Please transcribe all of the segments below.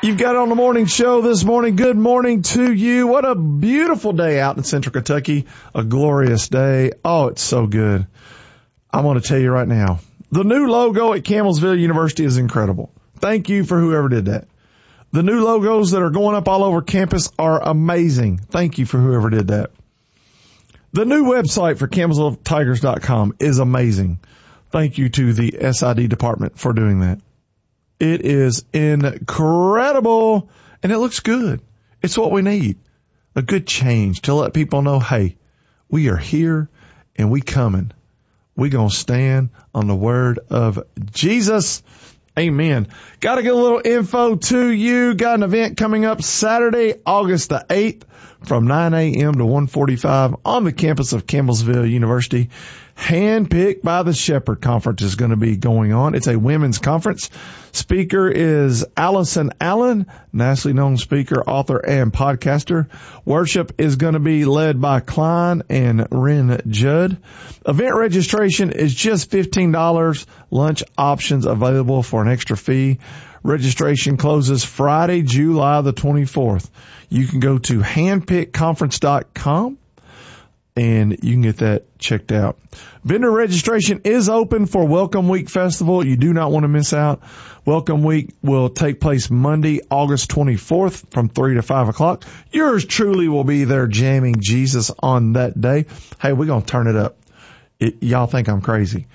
You've got on the morning show this morning. Good morning to you. What a beautiful day out in Central Kentucky. A glorious day. Oh, it's so good. I want to tell you right now, the new logo at Campbellsville University is incredible. Thank you for whoever did that. The new logos that are going up all over campus are amazing. Thank you for whoever did that. The new website for CampbellsvilleTigers.com is amazing. Thank you to the SID department for doing that. It is incredible, and it looks good. It's what we need. A good change to let people know, hey, we are here and we coming. We gonna stand on the word of Jesus. Amen. Got to get a little info to you. Got an event coming up Saturday, August the 8th from 9 a.m. to 1:45 on the campus of Campbellsville University. Handpicked by the Shepherd Conference is going to be going on. It's a women's conference. Speaker is Allison Allen, nationally known speaker, author, and podcaster. Worship is going to be led by Klein and Ren Judd. Event registration is just $15. Lunch options available for an extra fee. Registration closes Friday, July the 24th. You can go to handpickconference.com. and you can get that checked out. Vendor registration is open for Welcome Week Festival. You do not want to miss out. Welcome Week will take place Monday, August 24th from 3 to 5 o'clock. Yours truly will be there jamming Jesus on that day. Hey, we're going to turn it up. Y'all think I'm crazy.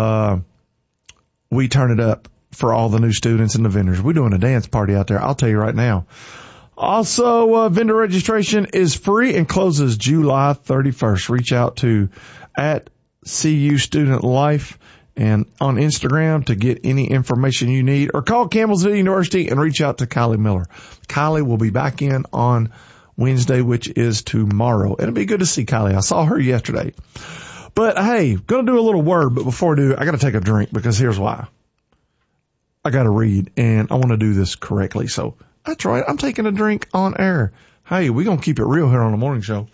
We turn it up for all the new students and the vendors. We're doing a dance party out there. I'll tell you right now. Also, vendor registration is free and closes July 31st. Reach out to @CU Student Life and on Instagram to get any information you need, or call Campbellsville University and reach out to Kylie Miller. Kylie will be back in on Wednesday, which is tomorrow. It'll be good to see Kylie. I saw her yesterday. But hey, going to do a little word, but before I do, I got to take a drink because here's why. I got to read and I want to do this correctly. So that's right. I'm taking a drink on air. Hey, we're going to keep it real here on the morning show.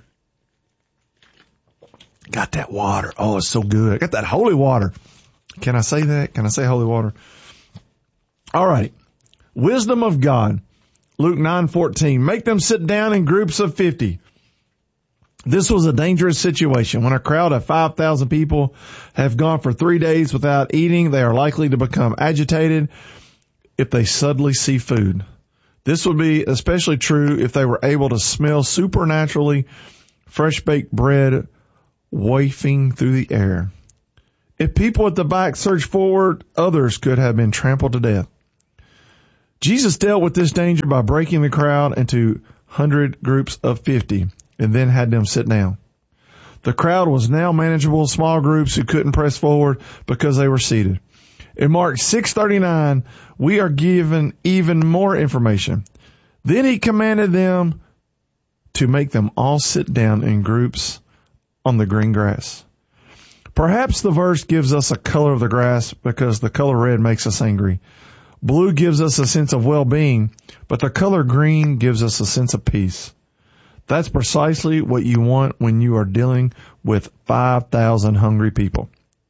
Got that water. Oh, it's so good. I got that holy water. Can I say that? Can I say holy water? All right. Wisdom of God. Luke 9:14. Make them sit down in groups of 50. This was a dangerous situation. When a crowd of 5,000 people have gone for 3 days without eating, they are likely to become agitated if they suddenly see food. This would be especially true if they were able to smell supernaturally fresh baked bread wafting through the air. If people at the back surged forward, others could have been trampled to death. Jesus dealt with this danger by breaking the crowd into 100 groups of 50 and then had them sit down. The crowd was now manageable, small groups who couldn't press forward because they were seated. In Mark 6:39, we are given even more information. Then he commanded them to make them all sit down in groups on the green grass. Perhaps the verse gives us a color of the grass because the color red makes us angry. Blue gives us a sense of well-being, but the color green gives us a sense of peace. That's precisely what you want when you are dealing with 5,000 hungry people.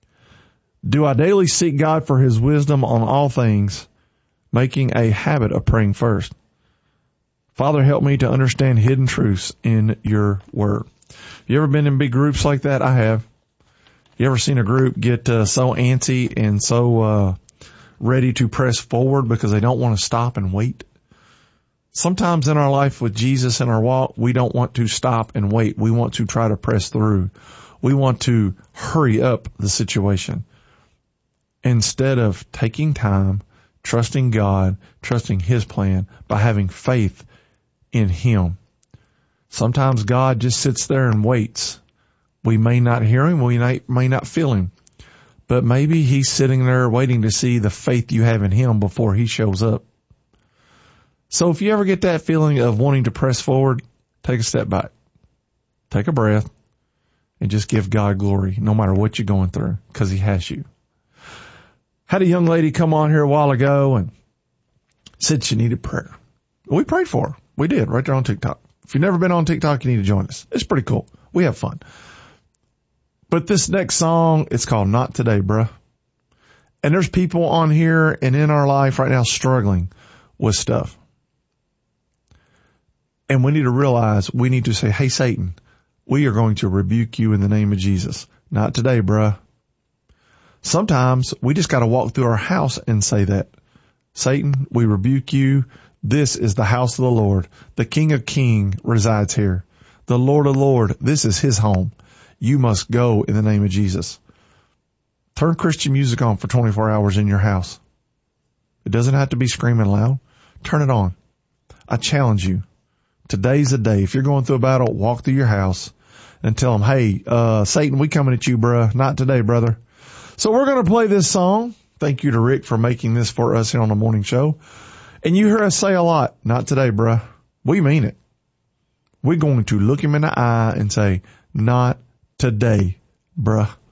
Do I daily seek God for his wisdom on all things, making a habit of praying first? Father, help me to understand hidden truths in your word. You ever been in big groups like that? I have. You ever seen a group get so antsy and so ready to press forward because they don't want to stop and wait? Sometimes in our life with Jesus in our walk, we don't want to stop and wait. We want to try to press through. We want to hurry up the situation instead of taking time, trusting God, trusting his plan by having faith in him. Sometimes God just sits there and waits. We may not hear him. We may not feel him. But maybe he's sitting there waiting to see the faith you have in him before he shows up. So if you ever get that feeling of wanting to press forward, take a step back. Take a breath and just give God glory no matter what you're going through because he has you. Had a young lady come on here a while ago and said she needed prayer. We prayed for her. We did right there on TikTok. If you've never been on TikTok, you need to join us. It's pretty cool. We have fun. But this next song, it's called Not Today, Bruh. And there's people on here and in our life right now struggling with stuff. And we need to realize we need to say, hey, Satan, we are going to rebuke you in the name of Jesus. Not today, bruh. Sometimes we just got to walk through our house and say that. Satan, we rebuke you. This is the house of the Lord. The King of Kings resides here. The Lord of Lords, this is his home. You must go in the name of Jesus. Turn Christian music on for 24 hours in your house. It doesn't have to be screaming loud. Turn it on. I challenge you. Today's the day. If you're going through a battle, walk through your house and tell them, hey, Satan, we coming at you, bruh. Not today, brother. So we're going to play this song. Thank you to Rick for making this for us here on the morning show. And you hear us say a lot, not today, bruh. We mean it. We're going to look him in the eye and say, not today, bruh.